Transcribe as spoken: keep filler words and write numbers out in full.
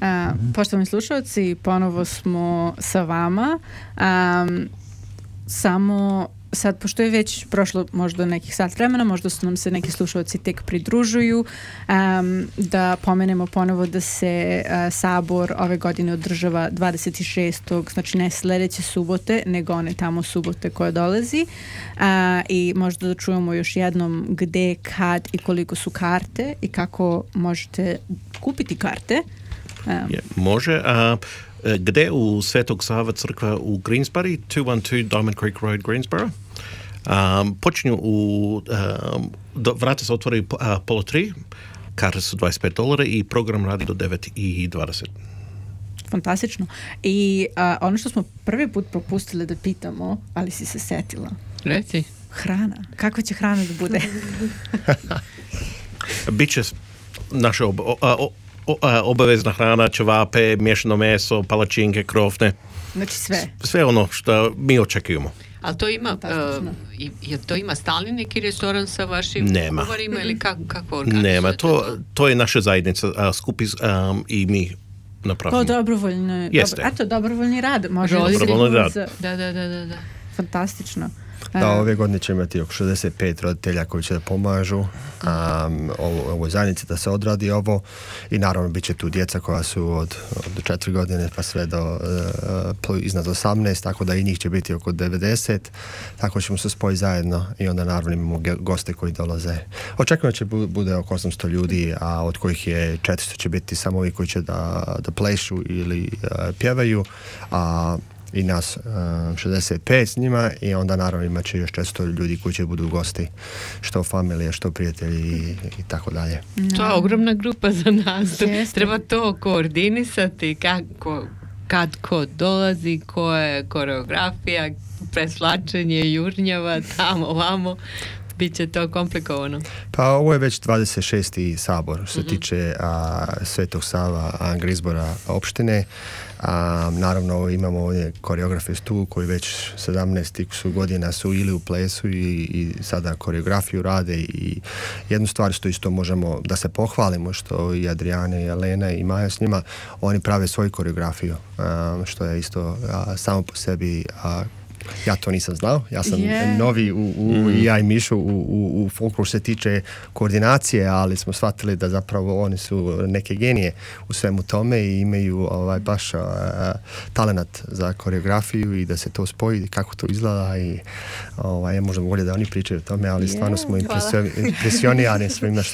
Uh, poštovani slušalci, ponovo smo sa vama. Um, samo sad, pošto je već prošlo možda nekih sat vremena, možda su nam se neki slušalci tek pridružuju, um, da pomenemo ponovo da se uh, sabor ove godine održava dvadeset šestog znači ne sledeće subote, nego one tamo subote koje dolazi. Uh, I možda da čujemo još jednom gde, kad i koliko su karte i kako možete kupiti karte. Um, Je, može. A gde u Svetog Sava crkva u Greensbury, two twelve Diamond Creek Road, Greensboro. Um, počinju u, um, do, vrata se otvori uh, pola tri, karte su dvadeset pet dolara i program radi do devet i dvadeset. Fantastično. I uh, ono što smo prvi put propustili da pitamo, ali si se setila. Reci. Hrana. Kakva će hrana da bude? Biće naša ob, o, o, o, obavezna hrana, ćevape, miješano meso, palačinke, krofne. Znači sve. Sve ono što mi očekujemo. Ali to ima, uh, je to ima stalni neki restoran sa vašim Nema. kuvarima ili kako, kako organizujete? Nema, to, to je naša zajednica, uh, skupi um, i mi napravimo. To dobrovoljno. Jeste. Dobro, eto, dobrovoljni rad. Može Dobrovoljni rad. Za... Da, da, da, da, da. Fantastično. Da, ove godine će imati oko šezdeset pet roditelja koji će da pomažu um, ovo, ovo zajednici da se odradi ovo i naravno bit će tu djeca koja su od, od četiri godine pa sve do uh, iznad osamnaest, tako da i njih će biti oko devedeset, tako ćemo se spojiti zajedno i onda naravno imamo goste koji dolaze. Očekujem da će bude oko osamsto ljudi, a od kojih je četiristo će biti samo ovi koji će da, da plešu ili uh, pjevaju, a i nas uh, šezdeset pet s njima i onda naravno imat će još često ljudi koji će budu gosti, što familije, što prijatelji i, i tako dalje. To je ogromna grupa za nas. Treba to koordinisati kako, kad ko dolazi, koja je koreografija, preslačenje, jurnjava, tamo, ovamo. Biće to komplikovano. Pa ovo je već dvadeset šesti sabor što se mm-hmm. tiče a, Svetog Sava, a, Greensbora opštine. A, naravno imamo ovdje koreografe tu koji već sedamnaest su godina su ili u plesu i, i sada koreografiju rade i jednu stvar što isto možemo da se pohvalimo, što i Adriana i Elena i Maja s njima, oni prave svoju koreografiju, a, što je isto a, samo po sebi a, ja to nisam znao, ja sam yeah. novi u, u, mm. i ja i Mišo u, u, u folkloru se tiče koordinacije, ali smo shvatili da zapravo oni su neke genije u svemu tome i imaju ovaj, baš uh, talenat za koreografiju i da se to spoji, kako to izgleda i ovaj, možda bolje da oni pričaju o tome, ali yeah. stvarno smo impresionirani svima